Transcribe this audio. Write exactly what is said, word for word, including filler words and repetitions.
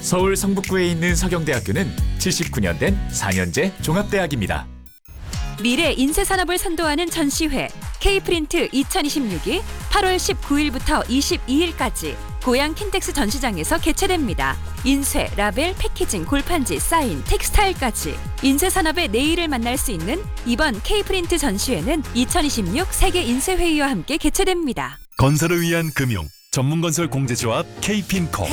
서울 성북구에 있는 서경대학교는 칠십구 년 된 사 년제 종합대학입니다. 미래 인쇄산업을 선도하는 전시회 K프린트 이천이십육이 팔월 십구일부터 이십이일까지 고양 킨텍스 전시장에서 개최됩니다. 인쇄, 라벨, 패키징, 골판지, 사인, 텍스타일까지 인쇄산업의 내일을 만날 수 있는 이번 K프린트 전시회는 이천이십육 세계인쇄회의와 함께 개최됩니다. 건설을 위한 금융 전문건설 공제조합 K핀코